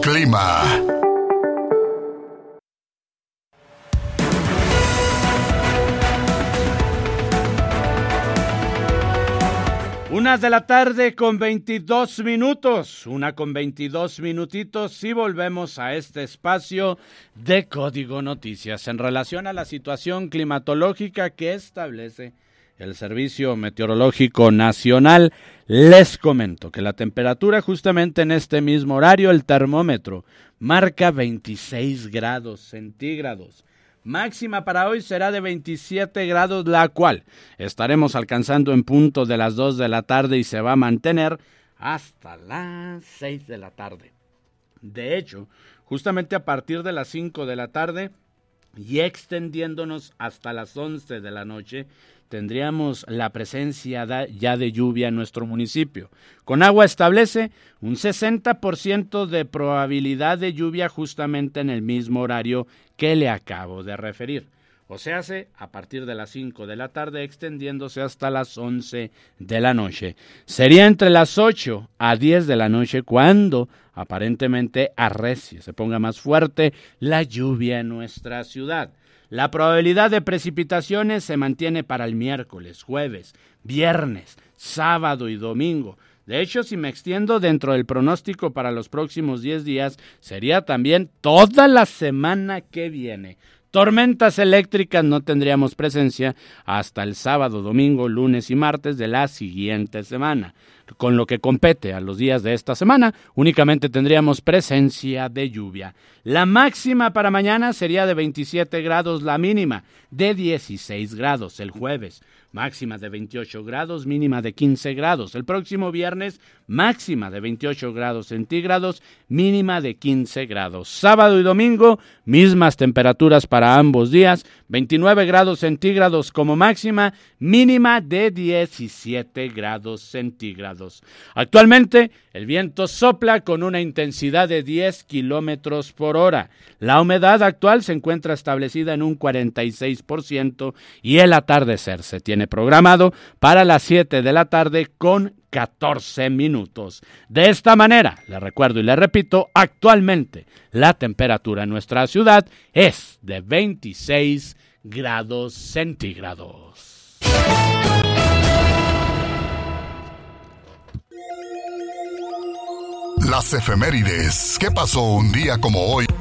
Clima. Una de la tarde con 22 minutos, una con 22 minutitos y volvemos a este espacio de Código Noticias en relación a la situación climatológica que establece el Servicio Meteorológico Nacional. Les comento que la temperatura justamente en este mismo horario, el termómetro marca 26 grados centígrados. Máxima para hoy será de 27 grados, la cual estaremos alcanzando en punto de las 2 de la tarde y se va a mantener hasta las 6 de la tarde. De hecho, justamente a partir de las 5 de la tarde y extendiéndonos hasta las 11 de la noche, tendríamos la presencia ya de lluvia en nuestro municipio. Conagua establece un 60% de probabilidad de lluvia justamente en el mismo horario que le acabo de referir. O sea, a partir de las 5 de la tarde extendiéndose hasta las 11 de la noche. Sería entre las 8 a 10 de la noche cuando aparentemente arrecie, se ponga más fuerte la lluvia en nuestra ciudad. La probabilidad de precipitaciones se mantiene para el miércoles, jueves, viernes, sábado y domingo. De hecho, si me extiendo dentro del pronóstico para los próximos 10 días, sería también toda la semana que viene. Tormentas eléctricas no tendríamos presencia hasta el sábado, domingo, lunes y martes de la siguiente semana. Con lo que compete a los días de esta semana, únicamente tendríamos presencia de lluvia. La máxima para mañana sería de 27 grados, la mínima de 16 grados el jueves. Máxima de 28 grados, mínima de 15 grados. El próximo viernes, máxima de 28 grados centígrados, mínima de 15 grados. Sábado y domingo, mismas temperaturas para ambos días, 29 grados centígrados como máxima, mínima de 17 grados centígrados. Actualmente, el viento sopla con una intensidad de 10 kilómetros por hora. La humedad actual se encuentra establecida en un 46% y el atardecer se tiene programado para las 7 de la tarde con 14 minutos. De esta manera, le recuerdo y le repito, actualmente la temperatura en nuestra ciudad es de 26 grados centígrados. Las efemérides. ¿Qué pasó un día como hoy?